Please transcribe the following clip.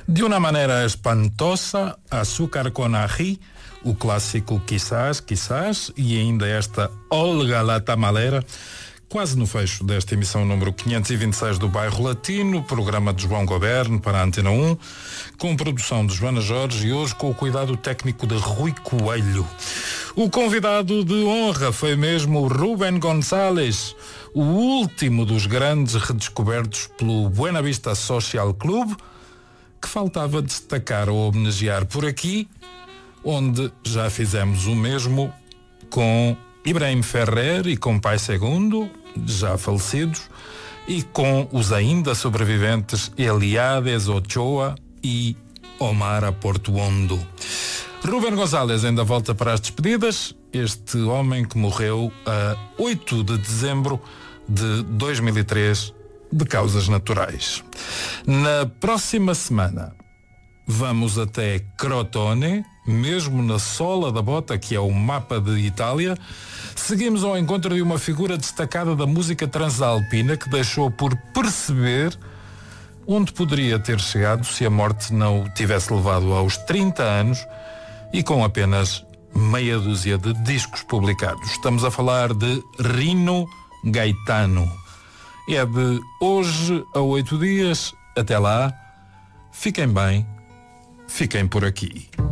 De uma maneira espantosa, Açúcar com Ají, o clássico Quizás, Quizás, e ainda esta Olga La Tamalera, quase no fecho desta emissão número 526 do Bairro Latino, programa de João Goberno para a Antena 1, com produção de Joana Jorge e hoje com o cuidado técnico de Rui Coelho. O convidado de honra foi mesmo o Rubén González, o último dos grandes redescobertos pelo Buena Vista Social Club, que faltava destacar ou homenagear por aqui, onde já fizemos o mesmo com Ibrahim Ferrer e com Pai Segundo, já falecidos, e com os ainda sobreviventes Eliades Ochoa e Omar Aportuondo. Rubén González ainda volta para as despedidas, este homem que morreu a 8 de dezembro de 2003 de causas naturais. Na próxima semana vamos até Crotone, mesmo na sola da bota, que é o mapa de Itália. Seguimos ao encontro de uma figura destacada da música transalpina que deixou por perceber onde poderia ter chegado se a morte não o tivesse levado aos 30 anos e com apenas meia dúzia de discos publicados. Estamos a falar de Rino Gaetano. É de hoje a 8 dias. Até lá, fiquem bem, fiquem por aqui.